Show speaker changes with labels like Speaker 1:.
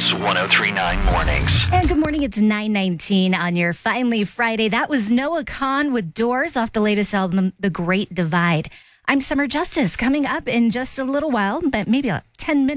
Speaker 1: Kix 1039 Mornings.
Speaker 2: And good morning, it's 9:19 on your Finally Friday. That was Noah Kahan with Doors off the latest album, The Great Divide. I'm Summer Justice, coming up in just a little while, but maybe 10 minutes.